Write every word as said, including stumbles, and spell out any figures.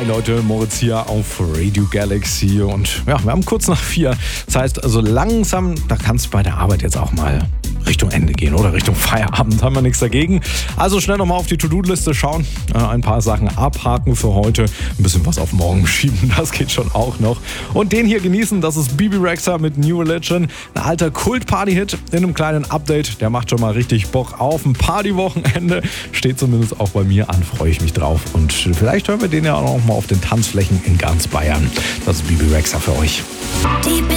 Hi Leute, Moritz hier auf Radio Galaxy und ja, wir haben kurz nach vier. Das heißt, also langsam, da kann es bei der Arbeit jetzt auch mal Richtung Ende gehen oder Richtung Feierabend, haben wir nichts dagegen. Also schnell nochmal auf die To-Do-Liste schauen, äh, ein paar Sachen abhaken für heute, ein bisschen was auf morgen schieben, das geht schon auch noch. Und den hier genießen, das ist Bebe Rexha mit New Religion, ein alter Kult-Party-Hit in einem kleinen Update, der macht schon mal richtig Bock auf ein Partywochenende, steht zumindest auch bei mir an, freue ich mich drauf. Und vielleicht hören wir den ja auch noch mal auf den Tanzflächen in ganz Bayern. Das ist Bebe Rexha für euch.